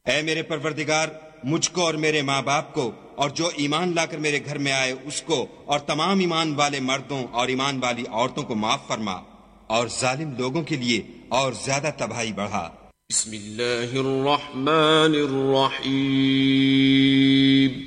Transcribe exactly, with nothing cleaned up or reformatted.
ऐ मेरे परवरदिगार, मुझको और मेरे माँ बाप को और जो ईमान लाकर मेरे घर में आए उसको और तमाम ईमान वाले मर्दों और ईमान वाली औरतों को माफ फरमा और जालिम लोगों के लिए और ज्यादा तबाही बढ़ा। बिस्मिल्लाहिर रहमानिर रहीम।